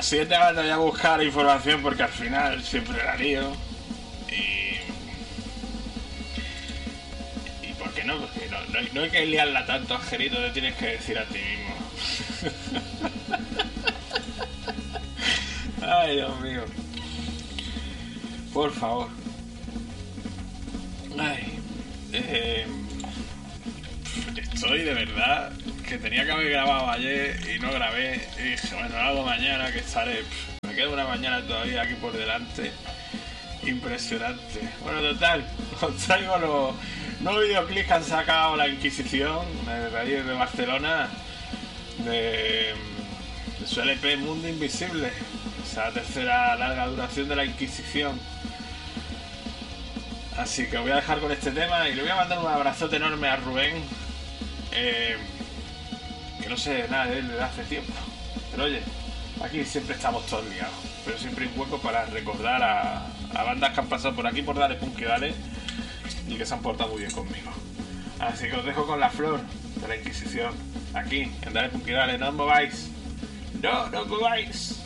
la siguiente vez voy a buscar información porque al final siempre la lío. ¿Y por qué no? Porque no hay que liarla tanto, Angelito, te tienes que decir a ti mismo. Ay, Dios mío. Por favor. Ay. Estoy de verdad que tenía que haber grabado ayer y no grabé. Y dije, bueno, lo hago mañana que estaré. Me queda una mañana todavía aquí por delante. Impresionante. Bueno, total, os traigo los nuevos videoclips que han sacado la Inquisición de allí de Barcelona de su LP Mundo Invisible, esa tercera larga duración de la Inquisición. Así que os voy a dejar con este tema y le voy a mandar un abrazote enorme a Rubén, que no sé nada de él desde hace tiempo, pero oye, aquí siempre estamos todos liados, pero siempre hay un hueco para recordar a bandas que han pasado por aquí por Dale Punk y Dale y que se han portado muy bien conmigo. Así que os dejo con La Flor de la Inquisición aquí en Dale Punk y Dale. No os mováis, no os mováis.